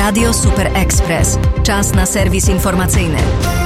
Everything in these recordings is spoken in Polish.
Radio Super Express. Czas na serwis informacyjny.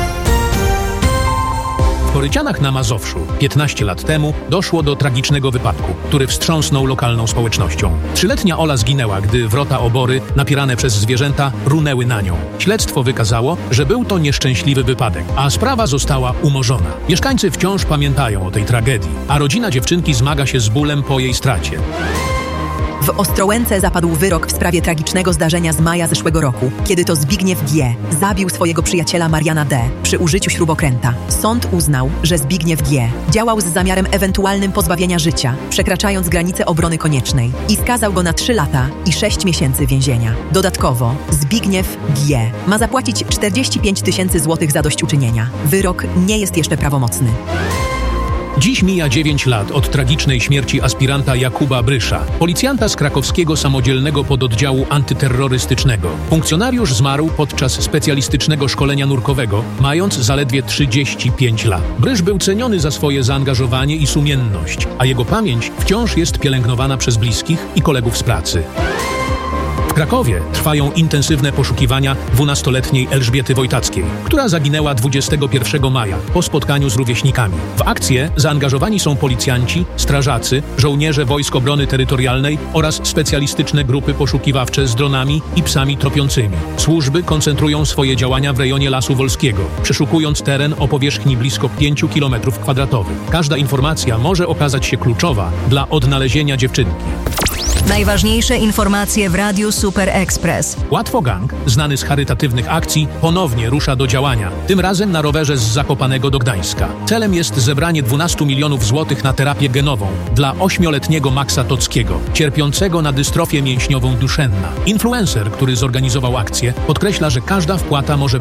W Korycianach na Mazowszu 15 lat temu doszło do tragicznego wypadku, który wstrząsnął lokalną społecznością. 3-letnia Ola zginęła, gdy wrota obory, napierane przez zwierzęta, runęły na nią. Śledztwo wykazało, że był to nieszczęśliwy wypadek, a sprawa została umorzona. Mieszkańcy wciąż pamiętają o tej tragedii, a rodzina dziewczynki zmaga się z bólem po jej stracie. W Ostrołęce zapadł wyrok w sprawie tragicznego zdarzenia z maja zeszłego roku, kiedy to Zbigniew G. zabił swojego przyjaciela Mariana D. przy użyciu śrubokręta. Sąd uznał, że Zbigniew G. działał z zamiarem ewentualnym pozbawienia życia, przekraczając granicę obrony koniecznej i skazał go na 3 lata i 6 miesięcy więzienia. Dodatkowo Zbigniew G. ma zapłacić 45 000 złotych zadośćuczynienia. Wyrok nie jest jeszcze prawomocny. Dziś mija 9 lat od tragicznej śmierci aspiranta Jakuba Brysza, policjanta z krakowskiego samodzielnego pododdziału antyterrorystycznego. Funkcjonariusz zmarł podczas specjalistycznego szkolenia nurkowego, mając zaledwie 35 lat. Brysz był ceniony za swoje zaangażowanie i sumienność, a jego pamięć wciąż jest pielęgnowana przez bliskich i kolegów z pracy. W Krakowie trwają intensywne poszukiwania 12-letniej Elżbiety Wojtackiej, która zaginęła 21 maja po spotkaniu z rówieśnikami. W akcję zaangażowani są policjanci, strażacy, żołnierze Wojsk Obrony Terytorialnej oraz specjalistyczne grupy poszukiwawcze z dronami i psami tropiącymi. Służby koncentrują swoje działania w rejonie Lasu Wolskiego, przeszukując teren o powierzchni blisko 5 km². Każda informacja może okazać się kluczowa dla odnalezienia dziewczynki. Najważniejsze informacje w Radiu Super Express. Łatwogang, znany z charytatywnych akcji, ponownie rusza do działania. Tym razem na rowerze z Zakopanego do Gdańska. Celem jest zebranie 12 milionów złotych na terapię genową dla 8-letniego Maxa Tockiego, cierpiącego na dystrofię mięśniową Duchenne. Influencer, który zorganizował akcję, podkreśla, że każda wpłata może